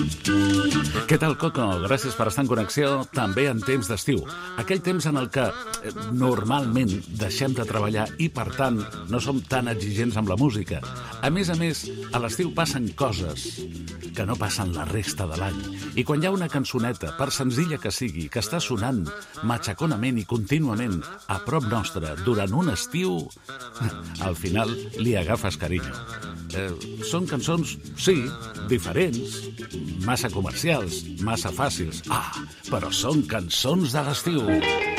Què tal, Coco? Gràcies per estar en connexió també en temps d'estiu. Aquell temps en el que normalment deixem de treballar i, per tant, no som tan exigents amb la música. A més, a l'estiu passen coses que no passen la resta de l'any. I quan hi ha una cançoneta, per senzilla que sigui, que està sonant matxaconament i contínuament a prop nostre durant un estiu, al final li agafes carinyo. Són cançons, sí, diferents, massa comercials, massa fàcils. Però són cançons de l'estiu.